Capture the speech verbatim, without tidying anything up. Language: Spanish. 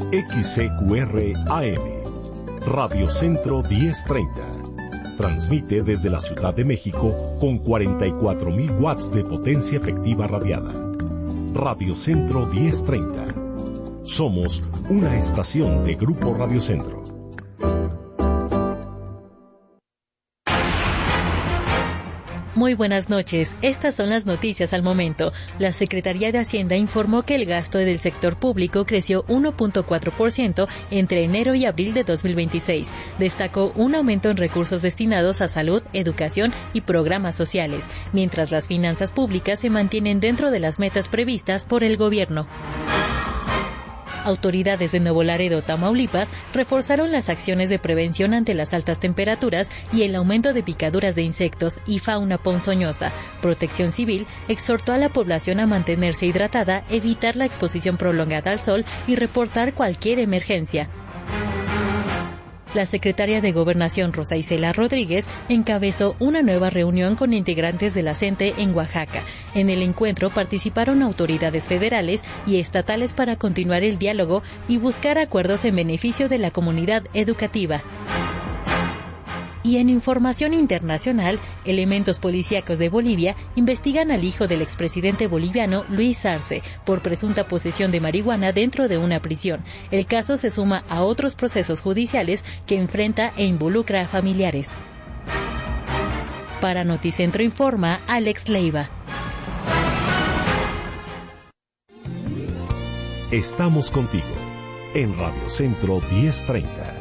X C Q R A M, Radio Centro diez treinta. Transmite desde la Ciudad de México con cuarenta y cuatro mil watts de potencia efectiva radiada. Radio Centro diez treinta. Somos una estación de Grupo Radio Centro. Muy buenas noches. Estas son las noticias al momento. La Secretaría de Hacienda informó que el gasto del sector público creció uno punto cuatro por ciento entre enero y abril de dos mil veintiséis. Destacó un aumento en recursos destinados a salud, educación y programas sociales, mientras las finanzas públicas se mantienen dentro de las metas previstas por el gobierno. Autoridades de Nuevo Laredo, Tamaulipas, reforzaron las acciones de prevención ante las altas temperaturas y el aumento de picaduras de insectos y fauna ponzoñosa. Protección Civil exhortó a la población a mantenerse hidratada, evitar la exposición prolongada al sol y reportar cualquier emergencia. La secretaria de Gobernación, Rosa Isela Rodríguez, encabezó una nueva reunión con integrantes de la CENTE en Oaxaca. En el encuentro participaron autoridades federales y estatales para continuar el diálogo y buscar acuerdos en beneficio de la comunidad educativa. Y en información internacional, elementos policíacos de Bolivia investigan al hijo del expresidente boliviano Luis Arce por presunta posesión de marihuana dentro de una prisión. El caso se suma a otros procesos judiciales que enfrenta e involucra a familiares. Para Noticentro informa Alex Leiva. Estamos contigo en Radio Centro diez treinta.